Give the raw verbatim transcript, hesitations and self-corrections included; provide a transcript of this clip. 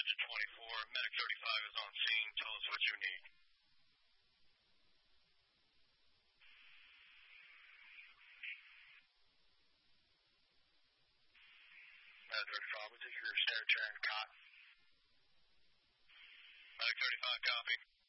Engine twenty-four, Medic thirty-five is on scene. Tell us what you need. Medic thirty-five, we'll take your center turn, cot. Medic thirty-five, copy.